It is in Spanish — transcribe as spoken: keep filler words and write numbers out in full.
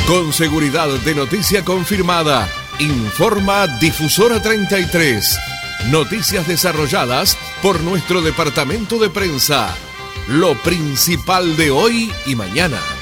Con seguridad de noticia confirmada, informa Difusora treinta y tres. Noticias desarrolladas por nuestro departamento de prensa. Lo principal de hoy y mañana.